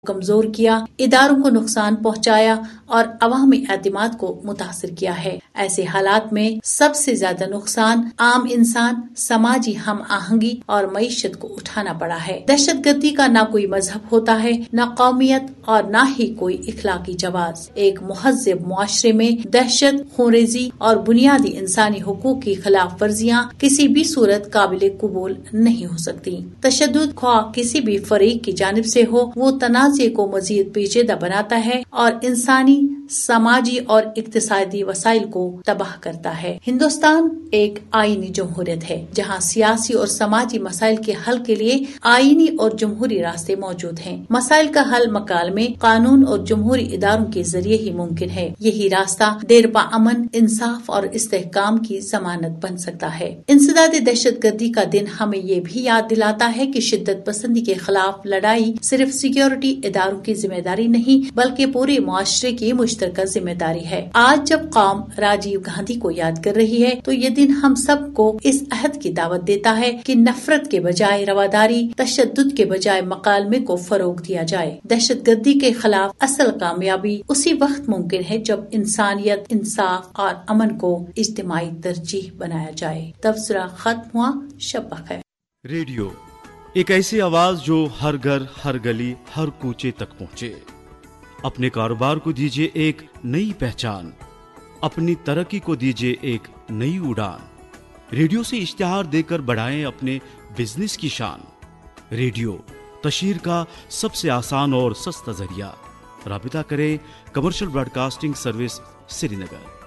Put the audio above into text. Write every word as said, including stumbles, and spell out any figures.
کمزور کیا، اداروں کو نقصان پہنچایا اور عوامی اعتماد کو متاثر کیا ہے۔ ایسے حالات میں سب سے زیادہ نقصان عام انسان، سماجی ہم آہنگی اور معیشت کو اٹھانا پڑا ہے۔ دہشت گردی کا نہ کوئی مذہب ہوتا ہے، نہ قومیت اور نہ ہی کوئی اخلاقی جواز۔ ایک مہذب معاشرے میں دہشت، خونریزی اور بنیادی انسانی حقوق کی خلاف ورزیاں کسی بھی صورت قابل قبول نہیں ہو سکتی۔ تشدد خواہ کسی بھی فریق کی جانب سے ہو، وہ تنازع کو مزید پیچیدہ بناتا ہے اور انسانی، سماجی اور اقتصادی وسائل کو تباہ کرتا ہے۔ ہندوستان ایک آئینی جمہوریت ہے جہاں سیاسی اور سماجی مسائل کے حل کے لیے آئینی اور جمہوری راستے موجود ہیں۔ مسائل کا حل مکالمے، قانون اور جمہوری اداروں کے ذریعے ہی ممکن ہے۔ یہی راستہ دیرپا امن، انصاف اور استحکام کی ضمانت بن سکتا ہے۔ انسداد دہشت گردی کا دن ہمیں یہ بھی یاد دلاتا ہے کہ شدت پسندی کے خلاف لڑائی صرف سیکیورٹی اداروں کی ذمہ داری نہیں بلکہ پورے معاشرے کی مشترکہ ذمہ داری ہے۔ آج جب قوم راجیو گاندھی کو یاد کر رہی ہے تو یہ دن ہم سب کو اس عہد کی دعوت دیتا ہے کہ نفرت کے بجائے رواداری، تشدد کے بجائے مکالمے کو فروغ دیا جائے۔ دہشت گردی کے خلاف اصل کامیابی اسی وقت ممکن ہے جب انسانیت، انصاف اور امن کو اجتماعی ترجیح بنایا جائے۔ تبصرہ ختم ہوا۔ شب بخیر۔ ریڈیو ایک ایسی آواز جو ہر گھر، ہر گلی، ہر کوچے تک پہنچے۔ اپنے کاروبار کو دیجیے ایک نئی پہچان، اپنی ترقی کو دیجیے ایک نئی اڑان۔ ریڈیو سے اشتہار دے کر بڑھائیں اپنے بزنس کی شان۔ ریڈیو تشہیر کا سب سے آسان اور سستا ذریعہ۔ رابطہ کریں کمرشل براڈ کاسٹنگ سروس، سری نگر۔